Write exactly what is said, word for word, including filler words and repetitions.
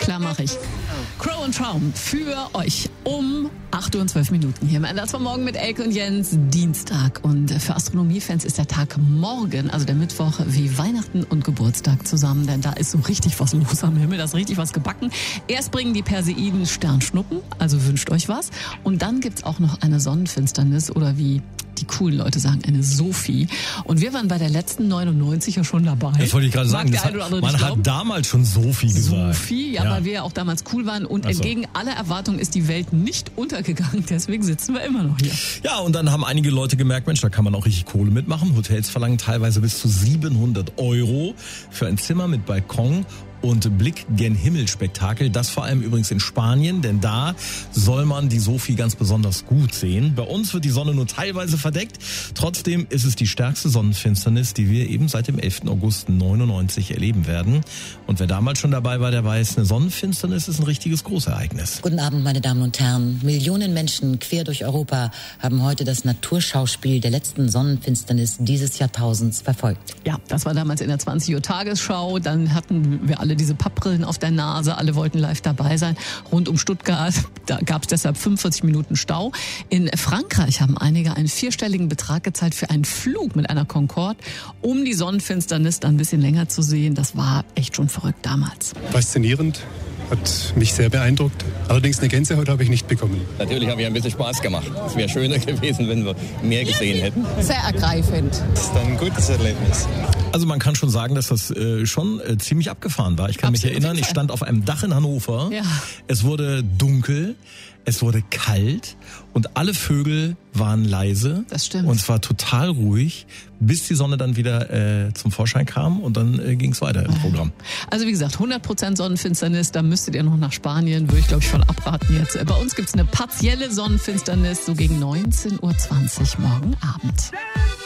klar mache ich. Crow und Traum für euch um acht Uhr und zwölf Minuten hier im Einsatz von Morgen mit Elke und Jens, Dienstag. Und für Astronomiefans ist der Tag morgen, also der Mittwoch, wie Weihnachten und Geburtstag zusammen. Denn da ist so richtig was los am Himmel, da ist richtig was gebacken. Erst bringen die Perseiden Sternschnuppen, also wünscht euch was. Und dann gibt's auch noch eine Sonnenfinsternis oder wie die coolen Leute sagen, eine Sophie. Und wir waren bei der letzten neunundneunzig ja schon dabei. Das wollte ich gerade sagen. Das hat, man hat damals schon Sophie gesagt. Sophie, ja, ja, weil wir ja auch damals cool waren. Und also, entgegen aller Erwartungen ist die Welt nicht untergegangen. Deswegen sitzen wir immer noch hier. Ja, und dann haben einige Leute gemerkt, Mensch, da kann man auch richtig Kohle mitmachen. Hotels verlangen teilweise bis zu siebenhundert Euro für ein Zimmer mit Balkon und Blick gen Himmel-Spektakel. Das vor allem übrigens in Spanien, denn da soll man die Sophie ganz besonders gut sehen. Bei uns wird die Sonne nur teilweise verdeckt. Trotzdem ist es die stärkste Sonnenfinsternis, die wir eben seit dem elften August neunundneunzig erleben werden. Und wer damals schon dabei war, der weiß, eine Sonnenfinsternis ist ein richtiges Großereignis. Guten Abend, meine Damen und Herren. Millionen Menschen quer durch Europa haben heute das Naturschauspiel der letzten Sonnenfinsternis dieses Jahrtausends verfolgt. Ja, das war damals in der zwanzig Uhr Tagesschau. Dann hatten wir alle diese Pappbrillen auf der Nase, alle wollten live dabei sein. Rund um Stuttgart, da gab es deshalb fünfundvierzig Minuten Stau. In Frankreich haben einige einen vierstelligen Betrag gezahlt für einen Flug mit einer Concorde, um die Sonnenfinsternis dann ein bisschen länger zu sehen. Das war echt schon verrückt damals. Faszinierend. Hat mich sehr beeindruckt. Allerdings eine Gänsehaut habe ich nicht bekommen. Natürlich habe ich ein bisschen Spaß gemacht. Es wäre schöner gewesen, wenn wir mehr gesehen hätten. Sehr ergreifend. Das ist ein gutes Erlebnis. Also man kann schon sagen, dass das äh, schon äh, ziemlich abgefahren war. Ich kann Absolut mich erinnern, ich stand auf einem Dach in Hannover. Ja. Es wurde dunkel, es wurde kalt und alle Vögel waren leise. Das stimmt. Und es war total ruhig, bis die Sonne dann wieder äh, zum Vorschein kam und dann äh, ging es weiter im Programm. Also wie gesagt, hundert Prozent Sonnenfinsternis, da müsstet ihr noch nach Spanien, würde ich glaube ich von abraten jetzt. Bei uns gibt's eine partielle Sonnenfinsternis, so gegen neunzehn Uhr zwanzig morgen Abend.